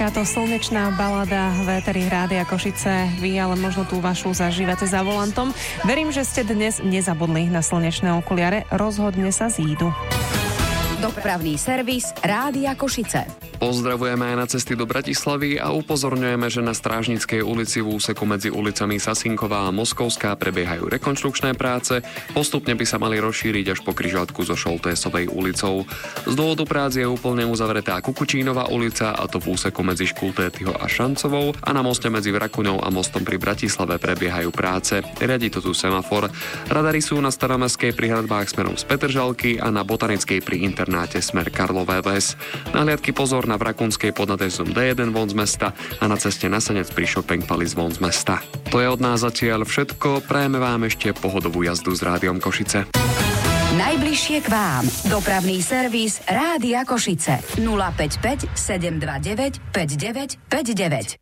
Táto slnečná balada v éteri Rádia Košice, vy ale možno tú vašu zažívate za volantom. Verím, že ste dnes nezabudli na slnečné okuliare, rozhodne sa zídu. Dopravný servis Rádia Košice. Pozdravujeme aj na cesty do Bratislavy a upozorňujeme, že na Strážnickej ulici v úseku medzi ulicami Sasinková a Moskovská prebiehajú rekonštrukčné práce. Postupne by sa mali rozšíriť až po križovatku so Šoltésovej ulicou. Z dôvodu prác je úplne uzavretá Kukučínova ulica, a to v úseku medzi Škultétyho a Šancovou, a na moste medzi Vrakuňou a mostom pri Bratislave prebiehajú práce. Riadi to tu semafor. Radary sú na Staromestskej pri hradbách smerom z Petržalky a na Botanickej pri internáte smer Karlové Ves. Nahliadky pozor na Vrakunskej pod nadezom D1 von z mesta a na ceste na Senec pri Shopping Palace von z mesta. To je od nás zatiaľ všetko. Prajeme vám ešte pohodovú jazdu s Rádiom Košice. Najbližšie k vám. Dopravný servis Rádia Košice. 055 729 5959.